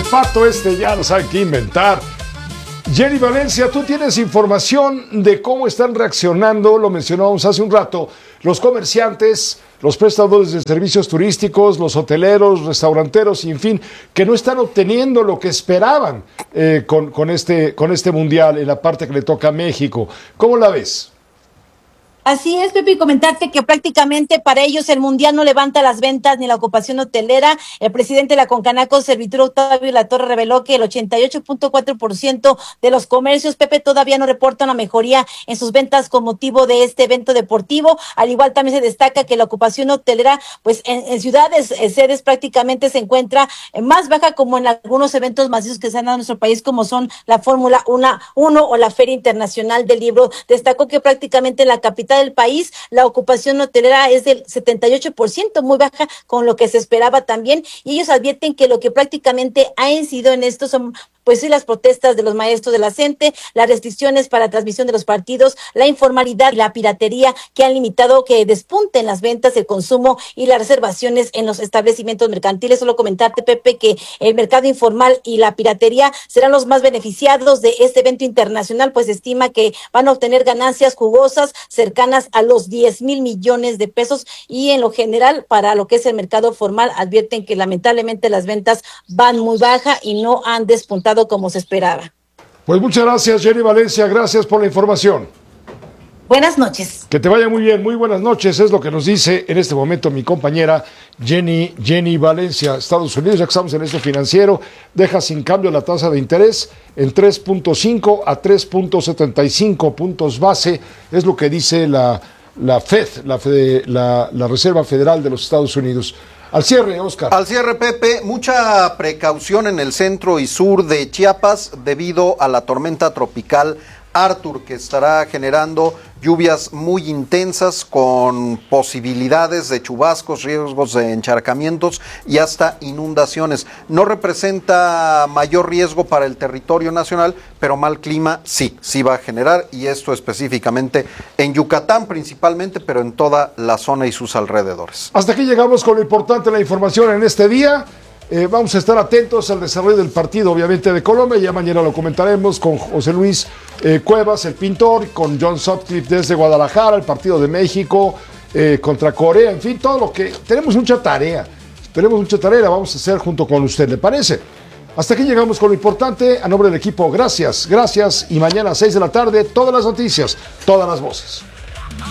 pato ya no sabe qué inventar. Jenny Valencia, tú tienes información de cómo están reaccionando, lo mencionábamos hace un rato, los comerciantes, los prestadores de servicios turísticos, los hoteleros, restauranteros, y en fin, que no están obteniendo lo que esperaban con este mundial en la parte que le toca a México. ¿Cómo la ves? Así es, Pepe, y comentarte que prácticamente para ellos el Mundial no levanta las ventas ni la ocupación hotelera. El presidente de la Concanaco, Servitur Octavio Latorre, reveló que el 88.4% de los comercios, Pepe, todavía no reporta una mejoría en sus ventas con motivo de este evento deportivo. Al igual también se destaca que la ocupación hotelera, pues en ciudades, sedes prácticamente se encuentra más baja, como en algunos eventos masivos que se han dado en nuestro país, como son la Fórmula 1 o la Feria Internacional del Libro. Destacó que prácticamente en la capital del país, la ocupación hotelera es del 78%, muy baja con lo que se esperaba también, y ellos advierten que lo que prácticamente ha incidido en esto son pues sí, las protestas de los maestros de la CENTE, las restricciones para la transmisión de los partidos, la informalidad y la piratería que han limitado que despunten las ventas, el consumo y las reservaciones en los establecimientos mercantiles. Solo comentarte, Pepe, que el mercado informal y la piratería serán los más beneficiados de este evento internacional, pues estima que van a obtener ganancias jugosas cercanas a los 10,000 millones de pesos, y en lo general, para lo que es el mercado formal, advierten que lamentablemente las ventas van muy baja y no han despuntado como se esperaba. Pues muchas gracias, Jenny Valencia, gracias por la información. Buenas noches. Que te vaya muy bien, muy buenas noches, es lo que nos dice en este momento mi compañera Jenny Valencia. Estados Unidos, ya que estamos en esto financiero, deja sin cambio la tasa de interés en 3.5 a 3.75 puntos base, es lo que dice la Fed, la Reserva Federal de los Estados Unidos. Al cierre, Oscar. Al cierre, Pepe, mucha precaución en el centro y sur de Chiapas debido a la tormenta tropical Arthur, que estará generando lluvias muy intensas con posibilidades de chubascos, riesgos de encharcamientos y hasta inundaciones. No representa mayor riesgo para el territorio nacional, pero mal clima sí va a generar, y esto específicamente en Yucatán principalmente, pero en toda la zona y sus alrededores. Hasta aquí llegamos con lo importante de la información en este día. Vamos a estar atentos al desarrollo del partido, obviamente, de Colombia. Ya mañana lo comentaremos con José Luis Cuevas, el pintor, con John Sutcliffe desde Guadalajara, el partido de México contra Corea, en fin, todo lo que... Tenemos mucha tarea, la vamos a hacer junto con usted, ¿le parece? Hasta aquí llegamos con lo importante. A nombre del equipo, gracias, y mañana a 6 de la tarde, todas las noticias, todas las voces.